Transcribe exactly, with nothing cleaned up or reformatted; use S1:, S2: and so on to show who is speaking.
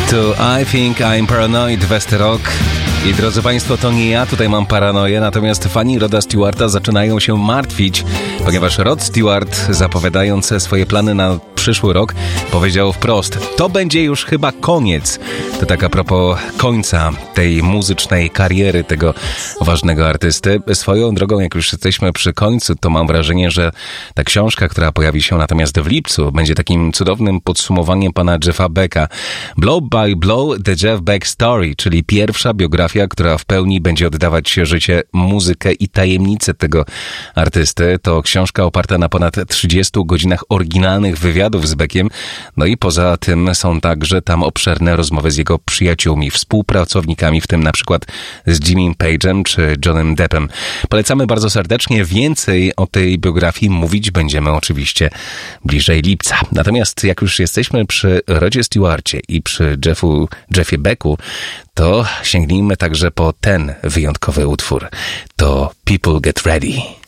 S1: To I Think I'm Paranoid, West Rock. I drodzy Państwo, to nie ja tutaj mam paranoję, natomiast fani Roda Stewarta zaczynają się martwić, ponieważ Rod Stewart, zapowiadając swoje plany na przyszły rok, powiedział wprost: to będzie już chyba koniec. To tak a propos końca tej muzycznej kariery tego ważnego artysty. Swoją drogą, jak już jesteśmy przy końcu, to mam wrażenie, że ta książka, która pojawi się natomiast w lipcu, będzie takim cudownym podsumowaniem pana Jeffa Becka. Blow by Blow, The Jeff Beck Story, czyli pierwsza biografia, która w pełni będzie oddawać się życie, muzykę i tajemnice tego artysty. To książka oparta na ponad trzydziestu godzinach oryginalnych wywiadów z Beckiem. No i poza tym są także tam obszerne rozmowy z jego przyjaciółmi, współpracownikami, w tym na przykład z Jimmym Page'em czy Johnem Deppem. Polecamy bardzo serdecznie. Więcej o tej biografii mówić będziemy oczywiście bliżej lipca. Natomiast jak już jesteśmy przy Rodzie Stewarcie i przy Jeffu, Jeffie Becku, to sięgnijmy także po ten wyjątkowy utwór. To People Get Ready.